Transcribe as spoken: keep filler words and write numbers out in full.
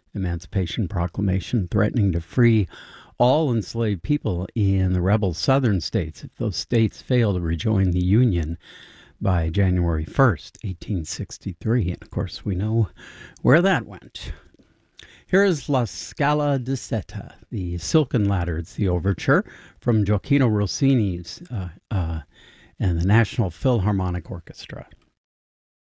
Emancipation Proclamation threatening to free all enslaved people in the rebel southern states if those states fail to rejoin the Union by January first, eighteen sixty-three. And of course, we know where that went. Here is La Scala di Seta, the Silken Ladder. It's the overture from Gioacchino Rossini's uh, uh, and the National Philharmonic Orchestra.